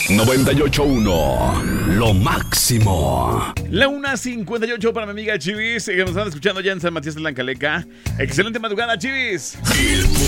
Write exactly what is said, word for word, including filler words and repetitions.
noventa y ocho punto uno, lo máximo. La una cincuenta y ocho para mi amiga Chivis, que nos están escuchando ya en San Matías de Lancaleca. Excelente madrugada, Chivis.